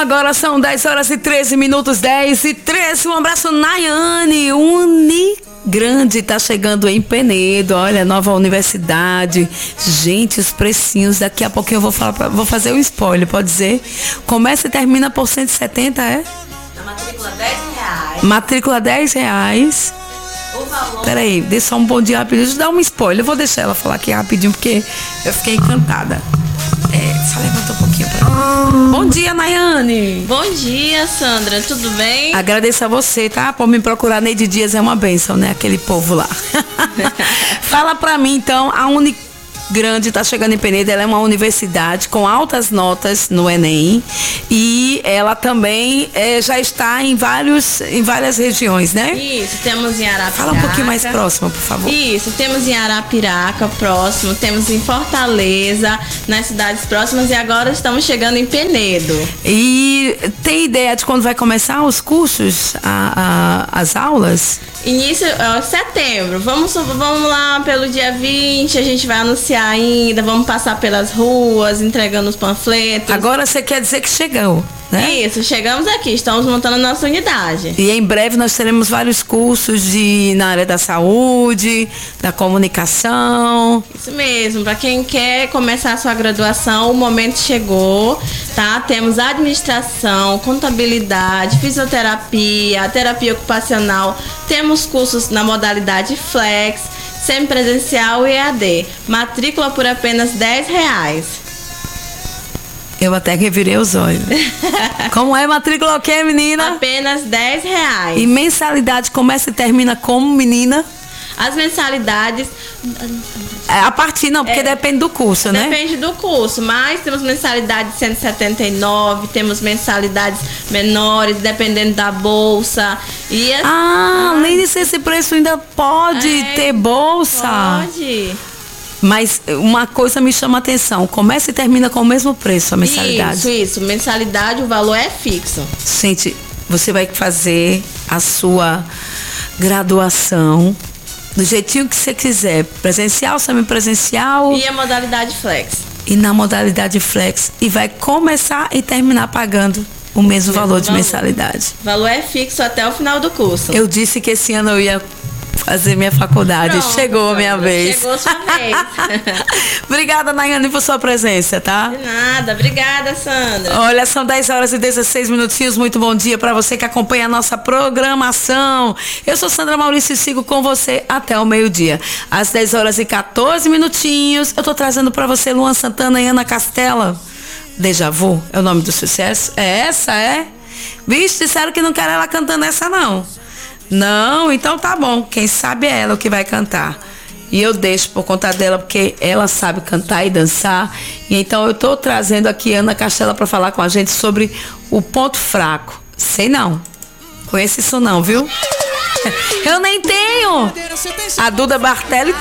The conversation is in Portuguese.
Agora são 10 horas e 13 minutos, 10 e 13. Um abraço, Nayane. Unigrande tá chegando em Penedo. Olha, nova universidade. Gente, os precinhos. Daqui a pouquinho eu vou fazer um spoiler, pode dizer. Começa e termina por 170, é? Na matrícula R$10. Matrícula R$10. O valor... Peraí, dê só um bom dia rapidinho. Deixa eu dar um spoiler. Eu vou deixar ela falar aqui rapidinho, porque eu fiquei encantada. Só levanta um pouquinho pra mim. Bom dia, Nayane. Bom dia, Sandra. Tudo bem? Agradeço a você, tá? Por me procurar. Neide Dias é uma bênção, né? Aquele povo lá. Fala pra mim, então, a Unigrande tá chegando em Penedo. Ela é uma universidade com altas notas no Enem. E ela também já está em várias regiões, né? Isso, temos em Arapiraca. Fala um pouquinho mais próximo, por favor. Isso, temos em Arapiraca, próximo. Temos em Fortaleza, nas cidades próximas. E agora estamos chegando em Penedo. E tem ideia de quando vai começar os cursos, as aulas? Início setembro. Vamos lá pelo dia 20, a gente vai anunciar ainda, vamos passar pelas ruas, entregando os panfletos. Agora você quer dizer que chegou, né? Isso, chegamos aqui, estamos montando a nossa unidade. E em breve nós teremos vários cursos na área da saúde, da comunicação. Isso mesmo, para quem quer começar a sua graduação, o momento chegou, tá? Temos administração, contabilidade, fisioterapia, terapia ocupacional, temos cursos na modalidade flex, semipresencial e EAD. Matrícula por apenas R$10. Eu até revirei os olhos. Como é matrícula o quê, menina? Apenas R$10. E mensalidade começa e termina como, menina? As mensalidades... A partir não, porque depende do curso, né? Depende do curso, mas temos mensalidade de 179, temos mensalidades menores, dependendo da bolsa. E além disso, esse preço ainda pode ter bolsa? Pode. Mas uma coisa me chama a atenção, começa e termina com o mesmo preço, a mensalidade. Isso. Mensalidade, o valor é fixo. Gente, você vai fazer a sua graduação do jeitinho que você quiser, presencial, semipresencial. E a modalidade flex. E na modalidade flex. E vai começar e terminar pagando o mesmo valor de mensalidade. O valor é fixo até o final do curso. Eu disse que esse ano eu ia fazer minha faculdade. Pronto, chegou a minha vez. Chegou a sua vez. Obrigada, Nayane, por sua presença, tá? De nada. Obrigada, Sandra. Olha, são 10 horas e 16 minutinhos. Muito bom dia para você que acompanha a nossa programação. Eu sou Sandra Maurício e sigo com você até o meio-dia. Às 10 horas e 14 minutinhos, eu tô trazendo para você Luan Santana e Ana Castela. Déjà Vu é o nome do sucesso? É essa, é? Vixe, disseram que não querem ela cantando essa, não. Não, então tá bom. Quem sabe é ela o que vai cantar. E eu deixo por conta dela, porque ela sabe cantar e dançar. E então eu tô trazendo aqui Ana Castela para falar com a gente sobre o ponto fraco. Sei não. Conheço isso não, viu? Eu nem tenho. A Duda Bartelli